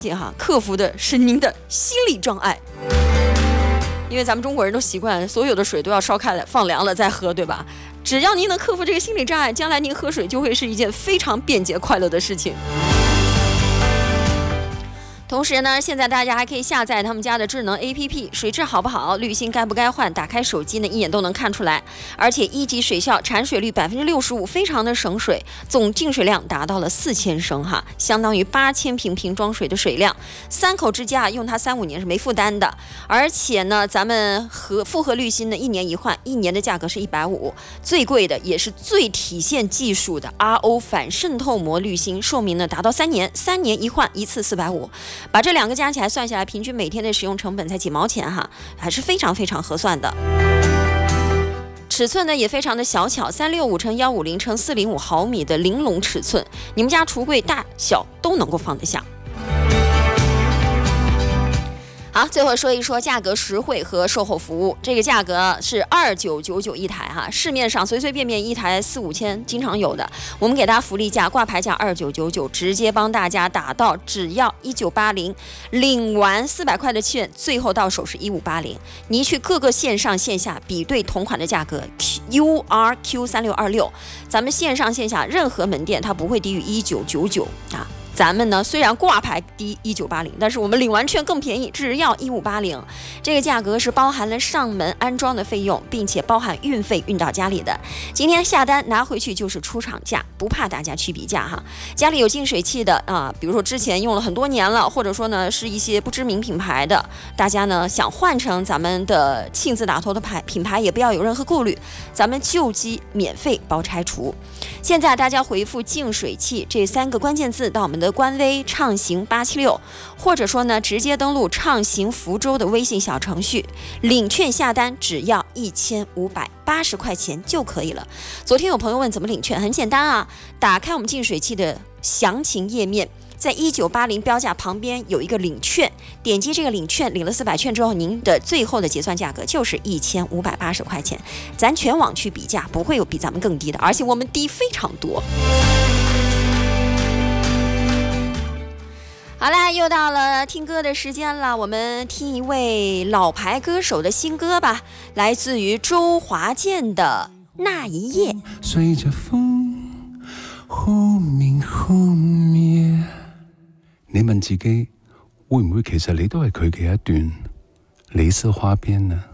克服的是您的心理障碍。因为咱们中国人都习惯所有的水都要烧开了放凉了再喝，对吧？只要您能克服这个心理障碍，将来您喝水就会是一件非常便捷快乐的事情。同时呢，现在大家还可以下载他们家的智能 APP， 水质好不好，滤芯该不该换，打开手机呢一眼都能看出来。而且1级水效，产水率65%，非常的省水，总净水量达到了4000升哈，相当于8000瓶瓶装水的水量。3口之家用它3-5年是没负担的。而且呢，咱们复合滤芯呢1年一换，1年的价格是150，最贵的也是最体现技术的 RO 反渗透膜滤芯，寿命呢达到3年，3年一换，一次450。把这两个加起来算下来，平均每天的使用成本才几毛钱哈，还是非常非常合算的。尺寸呢也非常的小巧，365×150×405毫米的玲珑尺寸，你们家橱柜大小都能够放得下。好，最后说一说价格实惠和售后服务。这个价格是2999一台哈，市面上随随便便一台4-5千经常有的，我们给大家福利价，挂牌价2999，直接帮大家打到只要1980，领完400块的券，最后到手是1580。你去各个线上线下比对同款的价格 URQ3626，咱们线上线下任何门店它不会低于1999啊。咱们呢虽然挂牌低1980，但是我们领完券更便宜，只要1580。这个价格是包含了上门安装的费用，并且包含运费运到家里的。今天下单拿回去就是出厂价，不怕大家去比价哈。家里有净水器的啊，比如说之前用了很多年了，或者说呢是一些不知名品牌的，大家呢想换成咱们的亲自打头的品牌，也不要有任何顾虑，咱们旧机免费包拆除。现在大家回复净水器这3个关键字到我们的官微畅行876，或者说呢直接登录畅行福州的微信小程序，领券下单只要1580块钱就可以了。昨天有朋友问怎么领券，很简单啊，打开我们净水器的详情页面，在1980标价旁边有一个领券，点击这个领券，领了400券之后，您的最后的结算价格就是1580块钱。咱全网去比价，不会有比咱们更低的，而且我们低非常多。好啦，又到了听歌的时间了，我们听一位老牌歌手的新歌吧，来自于周华健的《那一夜》。 随着风忽明忽滅，你問自己會唔會其實你都係佢嘅一段李色花邊呢？